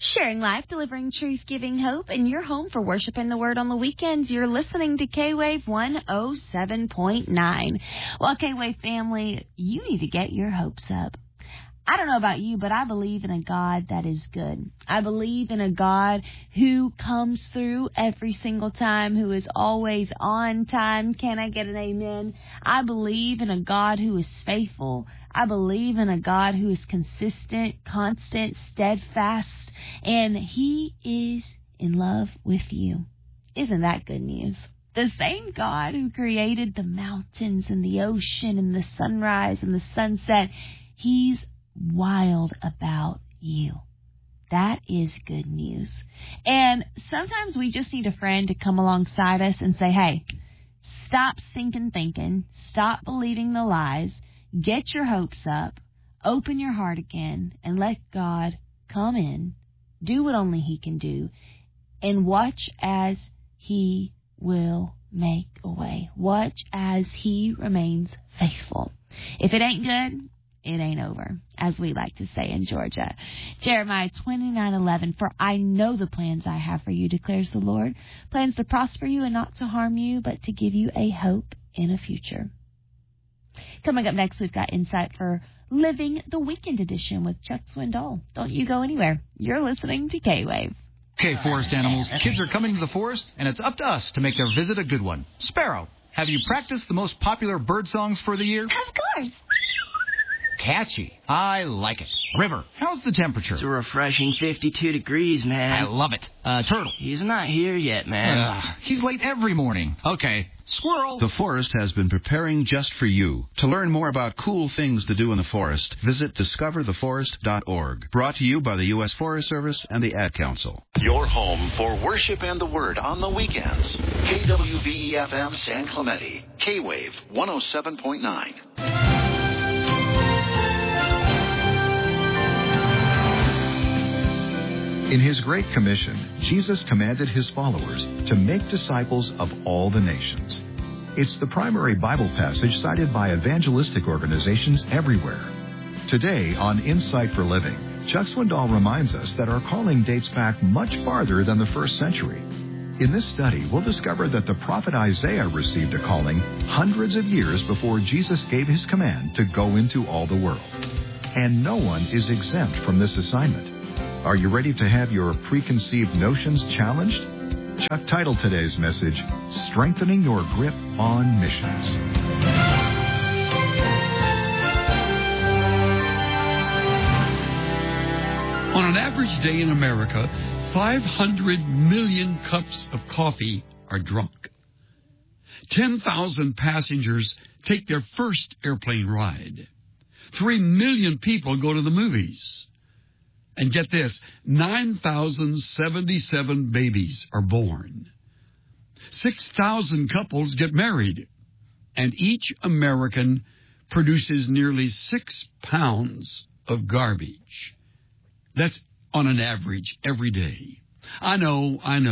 Sharing life, delivering truth, giving hope, and you're home for worship and the word on the weekends. You're listening to K-Wave 107.9. Well, K-Wave family, you need to get your hopes up. I don't know about you, but I believe in a God that is good. I believe in a God who comes through every single time, who is always on time. Can I get an amen? I believe in a God who is faithful. I believe in a God who is consistent, constant, steadfast, and He is in love with you. Isn't that good news? The same God who created the mountains and the ocean and the sunrise and the sunset, He's wild about you. That is good news. And sometimes we just need a friend to come alongside us and say, hey, stop sinking thinking, stop believing the lies, get your hopes up, open your heart again, and let God come in, do what only He can do, and watch as He will make a way. Watch as He remains faithful. If it ain't good, it ain't over, as we like to say in Georgia. Jeremiah 29:11, for I know the plans I have for you, declares the Lord, plans to prosper you and not to harm you, but to give you a hope in a future. Coming up next, we've got insight for Living the Weekend Edition with Chuck Swindoll. Don't you go anywhere. You're listening to K-Wave. Okay, forest animals, kids are coming to the forest, and it's up to us to make their visit a good one. Sparrow, have you practiced the most popular bird songs for the year? Of course. Catchy. I like it. River, how's the temperature? It's a refreshing 52 degrees, man. I love it. Turtle. He's not here yet, man. He's late every morning. Okay. Squirrel. The forest has been preparing just for you. To learn more about cool things to do in the forest, visit discovertheforest.org. Brought to you by the U.S. Forest Service and the Ad Council. Your home for worship and the word on the weekends. KWVE-FM San Clemente. K-Wave 107.9. In His Great Commission, Jesus commanded His followers to make disciples of all the nations. It's the primary Bible passage cited by evangelistic organizations everywhere. Today on Insight for Living, Chuck Swindoll reminds us that our calling dates back much farther than the first century. In this study, we'll discover that the prophet Isaiah received a calling hundreds of years before Jesus gave His command to go into all the world. And no one is exempt from this assignment. Are you ready to have your preconceived notions challenged? Chuck titled today's message, Strengthening Your Grip on Missions. On an average day in America, 500 million cups of coffee are drunk. 10,000 passengers take their first airplane ride. 3 million people go to the movies. And get this, 9,077 babies are born. 6,000 couples get married. And each American produces nearly 6 pounds of garbage. That's on an average every day. I know.